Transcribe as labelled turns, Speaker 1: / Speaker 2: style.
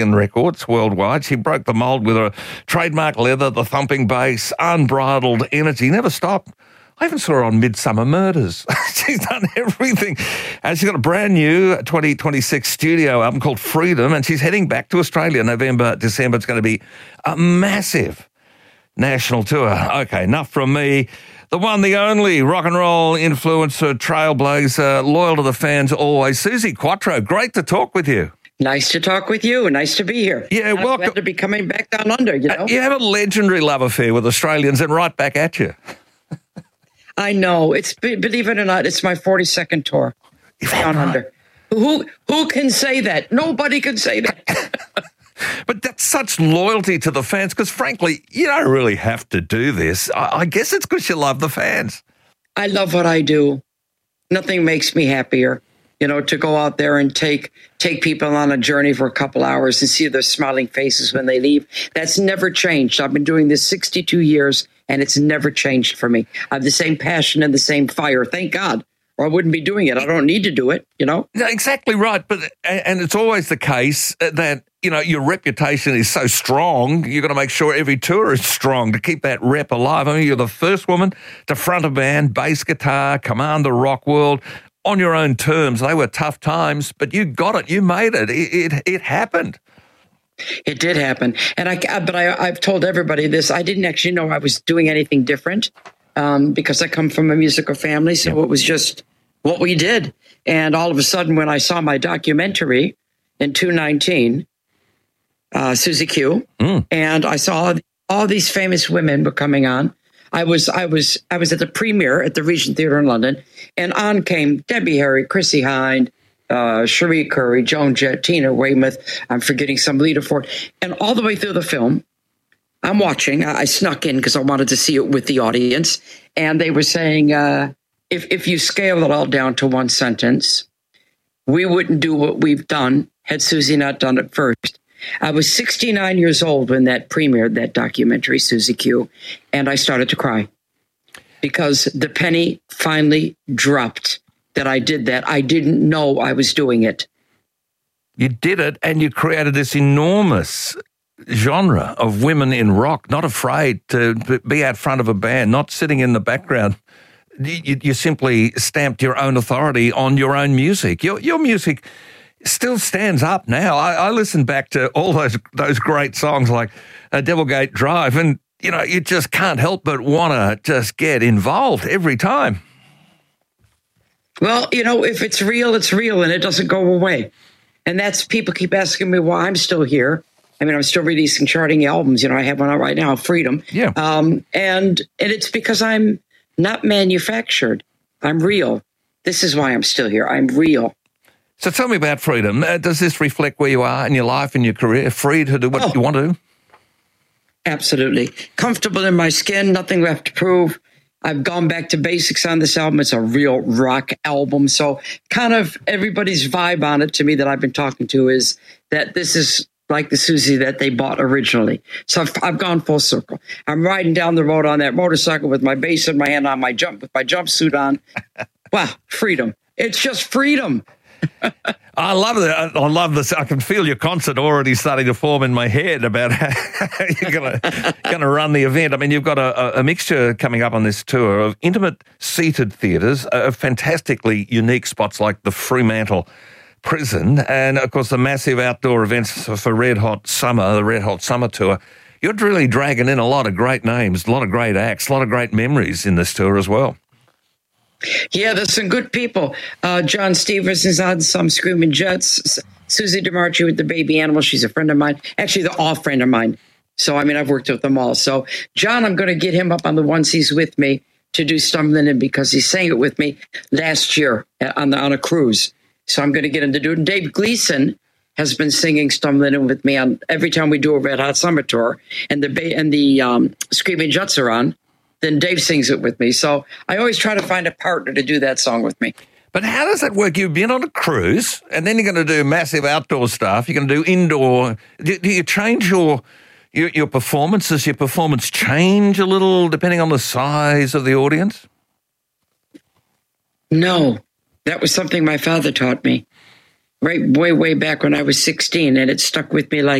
Speaker 1: records worldwide. She broke the mold with her trademark leather, the thumping bass, unbridled energy, never stopped. I even saw her on Midsummer Murders. She's done everything. And she's got a brand new 2026 studio album called Freedom, and she's heading back to Australia November, December. It's going to be a massive national tour. Okay, enough from me. The one, the only rock and roll influencer, trailblazer, loyal to the fans always, Suzi Quatro. Great to talk with you.
Speaker 2: Nice to talk with you. Nice to be here.
Speaker 1: Yeah,
Speaker 2: I'm glad to be coming back down under, you know.
Speaker 1: You have a legendary love affair with Australians and right back at you.
Speaker 2: I know. Believe it or not, it's my 42nd tour down under. Who can say that? Nobody can say that.
Speaker 1: But that's such loyalty to the fans, because frankly, you don't really have to do this. I guess it's because you love the fans.
Speaker 2: I love what I do. Nothing makes me happier, you know, to go out there and take people on a journey for a couple hours and see their smiling faces when they leave. That's never changed. I've been doing this 62 years, and it's never changed for me. I have the same passion and the same fire. Thank God. Or I wouldn't be doing it. I don't need to do it, you know?
Speaker 1: No, exactly right. And it's always the case that, you know, your reputation is so strong, you've got to make sure every tour is strong to keep that rep alive. I mean, you're the first woman to front a band, bass guitar, command the rock world on your own terms. They were tough times, but you got it. You made it. It happened.
Speaker 2: It did happen. And I've told everybody this. I didn't actually know I was doing anything different because I come from a musical family. So it was just what we did. And all of a sudden, when I saw my documentary in 2019, Suzi Q, and I saw all these famous women were coming on. I was at the premiere at the Regent Theatre in London, and on came Debbie Harry, Chrissie Hynde, Cherie Currie, Joan Jett, Tina Weymouth. I'm forgetting some, Lita Ford. And all the way through the film, I'm watching. I snuck in because I wanted to see it with the audience. And they were saying, if you scale it all down to one sentence, we wouldn't do what we've done had Suzi not done it first. I was 69 years old when that premiered, that documentary, Suzi Q, and I started to cry because the penny finally dropped that I did that. I didn't know I was doing it.
Speaker 1: You did it, and you created this enormous genre of women in rock, not afraid to be out front of a band, not sitting in the background. You simply stamped your own authority on your own music. Your music still stands up now. I listen back to all those great songs like Devilgate Drive, and, you know, you just can't help but want to just get involved every time.
Speaker 2: Well, you know, if it's real, and it doesn't go away. And that's, people keep asking me why I'm still here. I mean, I'm still releasing charting albums. You know, I have one out right now, Freedom.
Speaker 1: Yeah.
Speaker 2: And it's because I'm not manufactured. I'm real. This is why I'm still here. I'm real.
Speaker 1: So tell me about Freedom. Does this reflect where you are in your life and your career? Free to do what you want to do?
Speaker 2: Absolutely. Comfortable in my skin, nothing left to prove. I've gone back to basics on this album. It's a real rock album. So kind of everybody's vibe on it to me that I've been talking to is that this is like the Suzi that they bought originally. So I've gone full circle. I'm riding down the road on that motorcycle with my bass in my hand with my jumpsuit on. Wow, freedom. It's just freedom.
Speaker 1: I love it. I love this. I can feel your concert already starting to form in my head about how you're going to run the event. I mean, you've got a mixture coming up on this tour of intimate seated theatres, of fantastically unique spots like the Fremantle Prison, and, of course, the massive outdoor events for Red Hot Summer, the Red Hot Summer Tour. You're really dragging in a lot of great names, a lot of great acts, a lot of great memories in this tour as well.
Speaker 2: Yeah, there's some good people. John Stevenson's on some Screaming Jets. Susie DiMarchi with the Baby Animal. She's a friend of mine. Actually, they're all friend of mine. So, I mean, I've worked with them all. So, John, I'm going to get him up on the onesies with me to do Stumbling In because he sang it with me last year on a cruise. So I'm going to get him to do it. And Dave Gleason has been singing Stumbling In with me on every time we do a Red Hot Summer Tour. And the Screaming Jets are on. Then Dave sings it with me. So I always try to find a partner to do that song with me.
Speaker 1: But how does that work? You've been on a cruise, and then you're going to do massive outdoor stuff. You're going to do indoor. Do you change your performance? Does your performance change a little depending on the size of the audience?
Speaker 2: No. That was something my father taught me. right way back when I was 16, and it stuck with me like